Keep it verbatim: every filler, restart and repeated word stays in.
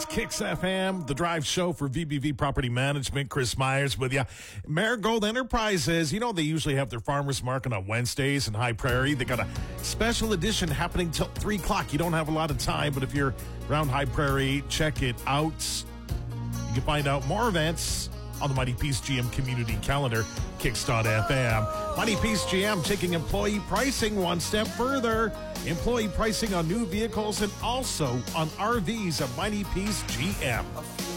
It's Kicks F M, the drive show for V B V Property Management. Chris Myers with you. Marigold Enterprises, you know, they usually have their farmers market on Wednesdays in High Prairie. They got a special edition happening till three o'clock. You don't have a lot of time, but if you're around High Prairie, check it out. You can find out more events on the Mighty Peace G M community calendar, kicks dot f m. Mighty Peace G M taking employee pricing one step further. Employee pricing on new vehicles and also on R Vs at Mighty Peace G M.